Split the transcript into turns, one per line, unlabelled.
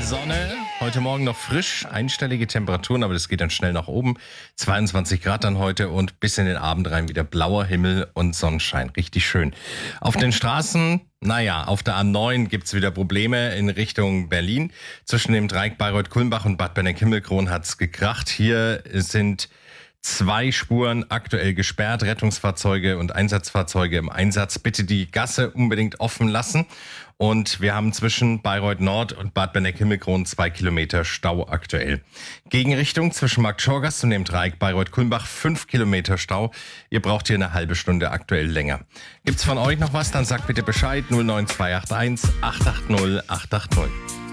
Sonne. Heute Morgen noch frisch, einstellige Temperaturen, aber das geht dann schnell nach oben. 22 Grad dann heute und bis in den Abend rein wieder blauer Himmel und Sonnenschein. Richtig schön. Auf den Straßen, auf der A9 gibt's wieder Probleme in Richtung Berlin. Zwischen dem Dreieck Bayreuth-Kulmbach und Bad Benneck-Himmelkron hat's gekracht. Hier sind 2 Spuren aktuell gesperrt, Rettungsfahrzeuge und Einsatzfahrzeuge im Einsatz. Bitte die Gasse unbedingt offen lassen. Und wir haben zwischen Bayreuth Nord und Bad Benneck-Himmelkron 2 Kilometer Stau aktuell. Gegenrichtung zwischen Markt Schorgast und dem Dreieck Bayreuth-Kulmbach 5 Kilometer Stau. Ihr braucht hier eine halbe Stunde aktuell länger. Gibt's von euch noch was? Dann sagt bitte Bescheid 09281 880 880.